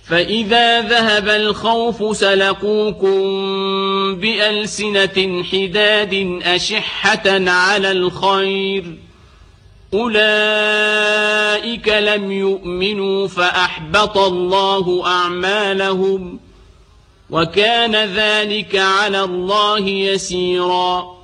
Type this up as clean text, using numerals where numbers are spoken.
فإذا ذهب الخوف سلقوكم بألسنة حداد أشحة على الخير أولئك لم يؤمنوا فأحبط الله أعمالهم وكان ذلك على الله يسيرا